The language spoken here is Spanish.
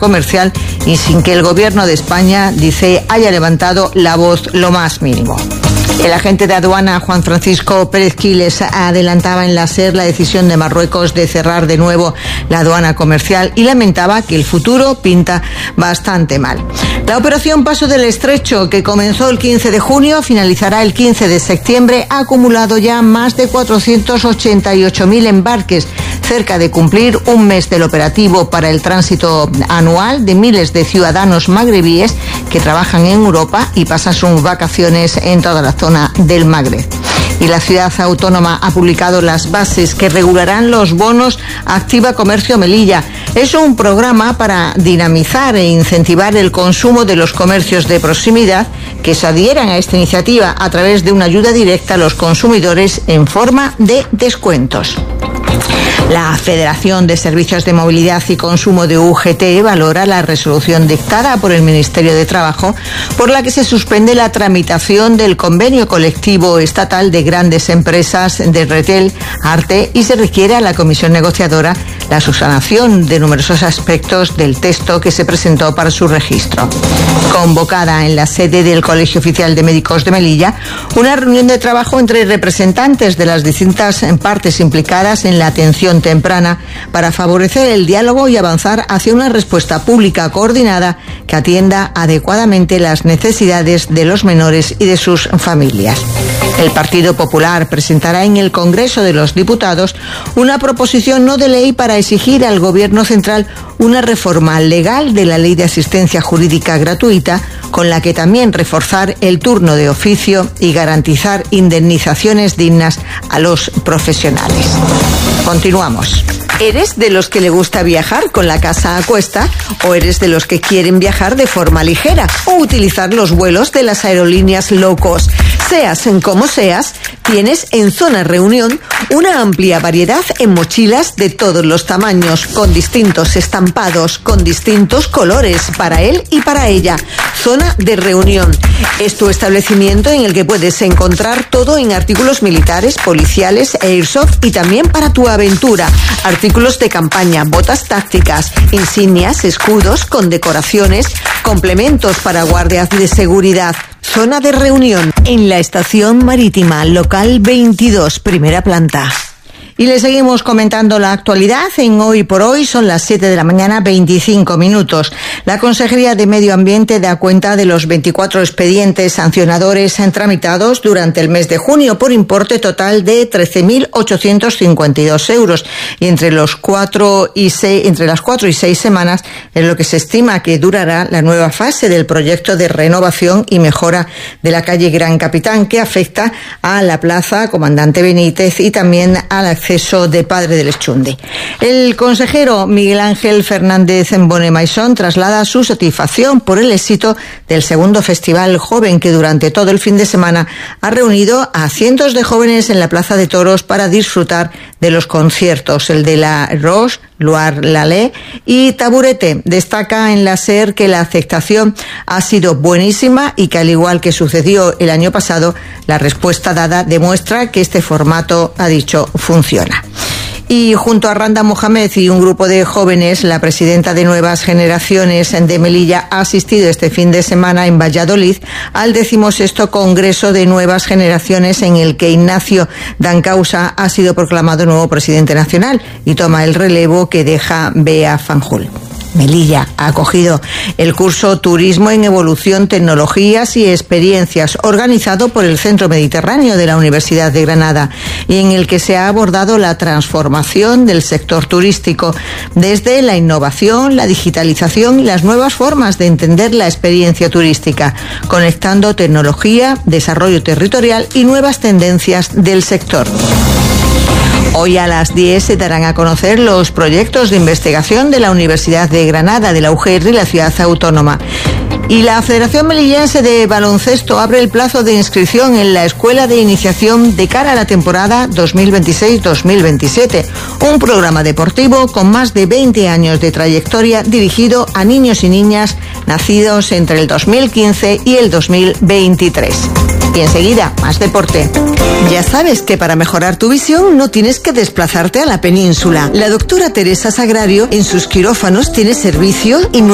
comercial y sin que el gobierno de España, dice, haya levantado la voz lo más mínimo. El agente de aduana Juan Francisco Pérez Quiles adelantaba en la SER la decisión de Marruecos de cerrar de nuevo la aduana comercial y lamentaba que el futuro pinta bastante mal. La operación Paso del Estrecho, que comenzó el 15 de junio, finalizará el 15 de septiembre, ha acumulado ya más de 488.000 embarques, cerca de cumplir un mes del operativo para el tránsito anual de miles de ciudadanos magrebíes que trabajan en Europa y pasan sus vacaciones en toda la zona del Magreb. Y la ciudad autónoma ha publicado las bases que regularán los bonos Activa Comercio Melilla. Es un programa para dinamizar e incentivar el consumo de los comercios de proximidad que se adhieran a esta iniciativa a través de una ayuda directa a los consumidores en forma de descuentos. La Federación de Servicios de Movilidad y Consumo de UGT valora la resolución dictada por el Ministerio de Trabajo por la que se suspende la tramitación del convenio colectivo estatal de grandes empresas de retail, arte y se requiere a la comisión negociadora la subsanación de numerosos aspectos del texto que se presentó para su registro. Convocada en la sede del Colegio Oficial de Médicos de Melilla, una reunión de trabajo entre representantes de las distintas partes implicadas en la atención temprana para favorecer el diálogo y avanzar hacia una respuesta pública coordinada que atienda adecuadamente las necesidades de los menores y de sus familias. El Partido Popular presentará en el Congreso de los Diputados una proposición no de ley para exigir al Gobierno central una reforma legal de la Ley de Asistencia Jurídica Gratuita, con la que también reforzar el turno de oficio y garantizar indemnizaciones dignas a los profesionales. Continuamos. ¿Eres de los que le gusta viajar con la casa a cuesta o eres de los que quieren viajar de forma ligera o utilizar los vuelos de las aerolíneas low cost? Seas en como seas, tienes en Zona Reunión una amplia variedad en mochilas de todos los tamaños, con distintos estampados, con distintos colores para él y para ella. Zona de Reunión es tu establecimiento en el que puedes encontrar todo en artículos militares, policiales, airsoft y también para tu aventura. Artículos de campaña, botas tácticas, insignias, escudos, condecoraciones, complementos para guardias de seguridad. Zona de Reunión en la Estación Marítima, local 22, primera planta. Y le seguimos comentando la actualidad en Hoy por Hoy. Son las 7 de la mañana, 25 minutos. La Consejería de Medio Ambiente da cuenta de los 24 expedientes sancionadores tramitados durante el mes de junio por importe total de 13.852 euros. Y entre las 4 y 6 semanas es lo que se estima que durará la nueva fase del proyecto de renovación y mejora de la calle Gran Capitán, que afecta a la Plaza Comandante Benítez y también al acceso de Padre del Eschunde. El consejero Miguel Ángel Fernández Bonemaisón traslada su satisfacción por el éxito del segundo Festival Joven, que durante todo el fin de semana ha reunido a cientos de jóvenes en la Plaza de Toros para disfrutar de los conciertos, el de la Roche, Loire Lalé y Taburete. Destaca en la SER que la aceptación ha sido buenísima y que, al igual que sucedió el año pasado, la respuesta dada demuestra que este formato, ha dicho, funciona. Y junto a Randa Mohamed y un grupo de jóvenes, la presidenta de Nuevas Generaciones de Melilla ha asistido este fin de semana en Valladolid al 16º Congreso de Nuevas Generaciones, en el que Ignacio Dancausa ha sido proclamado nuevo presidente nacional y toma el relevo que deja Bea Fanjul. Melilla ha acogido el curso Turismo en Evolución, Tecnologías y Experiencias, organizado por el Centro Mediterráneo de la Universidad de Granada, y en el que se ha abordado la transformación del sector turístico desde la innovación, la digitalización y las nuevas formas de entender la experiencia turística, conectando tecnología, desarrollo territorial y nuevas tendencias del sector. Hoy a las 10 se darán a conocer los proyectos de investigación de la Universidad de Granada, de la UGR y la ciudad autónoma. Y la Federación Melillense de Baloncesto abre el plazo de inscripción en la Escuela de Iniciación de cara a la temporada 2026-2027, un programa deportivo con más de 20 años de trayectoria dirigido a niños y niñas nacidos entre el 2015 y el 2023. Y enseguida, más deporte. Ya sabes que para mejorar tu visión no tienes que desplazarte a la península. La doctora Teresa Sagrario en sus quirófanos tiene servicio y